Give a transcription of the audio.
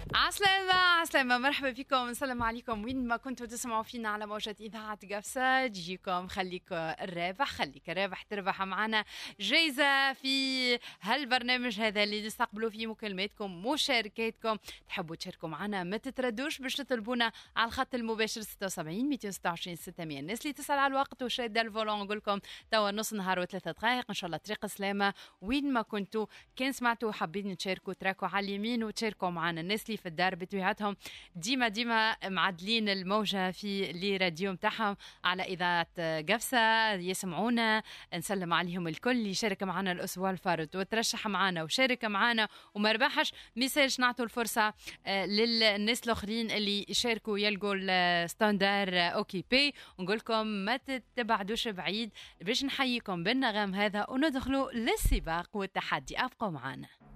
عسلامة عسلامة، مرحبا بكم، نسلم عليكم وين ما كنتوا تسمعوا فينا على موجة إذاعة قفصة. تجيكم خليك الرابح، خليك الرابح تربح معنا جايزة في هالبرنامج هذا اللي نستقبلوا فيه مكالماتكم مشاركاتكم. تحبوا تشاركوا معنا ما تتردوش باش تطلبونا على الخط المباشر 76 226 600. الناس اللي تسأل على الوقت وشادة الفولون نقول لكم توا نص نهار وثلاثة دقائق إن شاء الله. طريق سلامة وين ما كنتوا، كان سمعتوا حابين تشاركوا تراكوا على اليمين وتشاركوا معنا. الناس اللي في الدار بتويعتهم ديما معدلين الموجة في اللي راديو متاعهم على إذاعة قفصة يسمعونا، نسلم عليهم الكل. اللي شارك معنا الأسبوع الفارط وترشح معنا وشارك معنا وما ربحش ميساج، نعطوا الفرصة للناس الآخرين اللي يشاركوا يلقوا الستاندر أوكيبي. ونقول لكم ما تتبعدوش بعيد باش نحييكم بالنغم هذا وندخلوا للسباق والتحدي. أبقوا معنا.